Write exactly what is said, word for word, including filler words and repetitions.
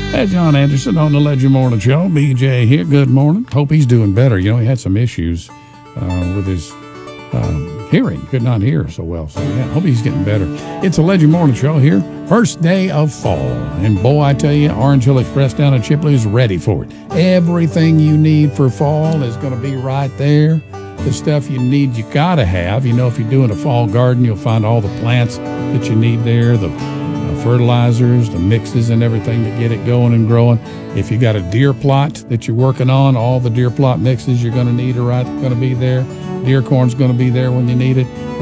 Hey, John Anderson on the Legend Morning Show. B J here. Good morning. Hope he's doing better. You know, he had some issues uh, with his um, hearing. Could not hear so well. So, yeah, hope he's getting better. It's a Legend Morning Show here. First day of fall. And boy, I tell you, Orange Hill Express down in Chipley is ready for it. Everything you need for fall is going to be right there. The stuff you need, you got to have. You know, if you're doing a fall garden, you'll find all the plants that you need there. The fertilizers, the mixes and everything to get it going and growing. If you got a deer plot that you're working on, all the deer plot mixes you're going to need are right going to be there. Deer corn's going to be there when you need it.